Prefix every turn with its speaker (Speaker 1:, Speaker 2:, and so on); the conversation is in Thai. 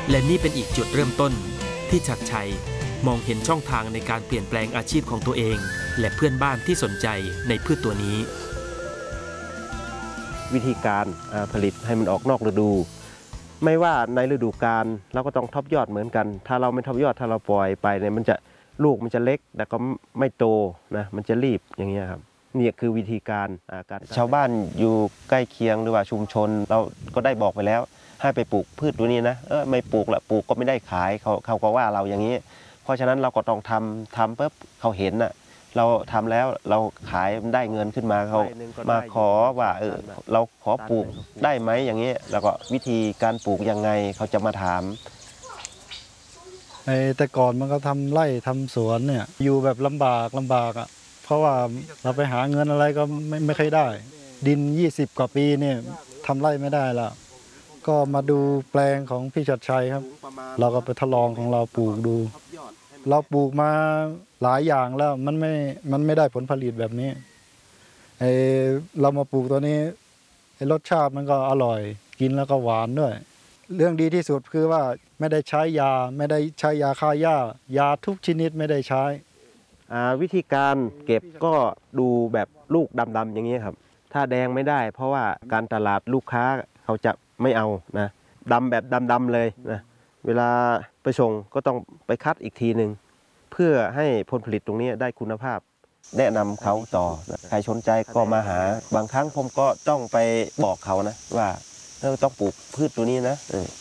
Speaker 1: และนี่เป็นอีกจุดเริ่มต้นที่ชัดชัยมองเห็นช่องทางในการเปลี่ยนแปลงอาชีพของตัวเองและเพื่อนบ้านที่สนใจในพืชตัวนี้
Speaker 2: วิธีการผลิตให้มันออกนอกฤดูไม่ว่าในฤดูกาลเราก็ต้องทบยอดเหมือนกันถ้าเราไม่ทบยอดถ้าเราปล่อยไปเนี่ยลูกมันจะเล็กแต่ก็ไม่โตนะมันจะรีบอย่างเงี้ยครับนี่คือวิธีการชาวบ้านอยู่ใกล้เคียงหรือว่าชุมชนเราก็ได้บอกไปแล้วให้ไปปลูกพืชตัวนี้นะไม่ปลูกละปลูกก็ไม่ได้ขายเขาก็ว่าเราอย่างนี้เพราะฉะนั้นเราก็ต้องทำปุ๊บเขาเห็นน่ะเราทำแล้วเราขายได้เงินขึ้นมาเขามาขอว่าเราขอปลูกได้ไหมอย่างนี้แล้วก็วิธีการปลูกยังไงเขาจะมาถาม
Speaker 3: แต่ก่อนมันก็ทำไร่ทำสวนเนี่ยอยู่แบบลำบากอ่ะเพราะว่าเราไปหาเงินอะไรก็ไม่เคยได้ดิน20 กว่าปีเนี่ยทำไร่ไม่ได้แล้วก็มาดูแปลงของพี่ชัดชัยครับเราก็ไปทดลองของเราปลูกดูเราปลูกมาหลายอย่างแล้วมันไม่ได้ผลผลิตแบบนี้เรามาปลูกตัวนี้รสชาติมันก็อร่อยกินแล้วก็หวานด้วยเรื่องดีที่สุดคือว่าไม่ได้ใช้ยาฆ่าหญ้ายาทุกชนิดไม่ได้ใช้วิธีการเก็บก็ดูแบบลูกดำๆอย่างนี้ครับถ้าแดงไม่ได้เพราะว่าการตลาดลูกค้าเขาจะไม่เอานะดำแบบดำๆเลยนะเวลาไปส่งก็ต้องไปคัดอีกทีหนึ่งเพื่อให้ผลผลิตตรงนี้ได้คุณภาพแนะนำเขาต่อใครสนใจก็มาหาบางครั้งผมก็ต้องไปบอกเขานะว่าต้องปลูกพืชตัวนี้นะ